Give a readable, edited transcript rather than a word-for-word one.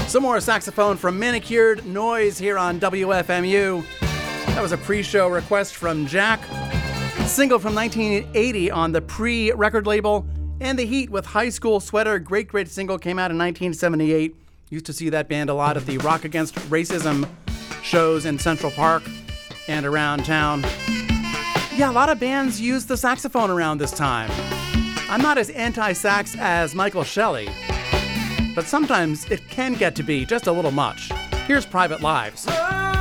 Some more saxophone from Manicured Noise here on WFMU. That was a pre-show request from Jack. Single from 1980 on the Pre record label. And The Heat with High School Sweater. Great single, came out in 1978. Used to see that band a lot at the Rock Against Racism shows in Central Park and around town. Yeah, a lot of bands use the saxophone around this time. I'm not as anti-sax as Michael Shelley, but sometimes it can get to be just a little much. Here's Private Lives.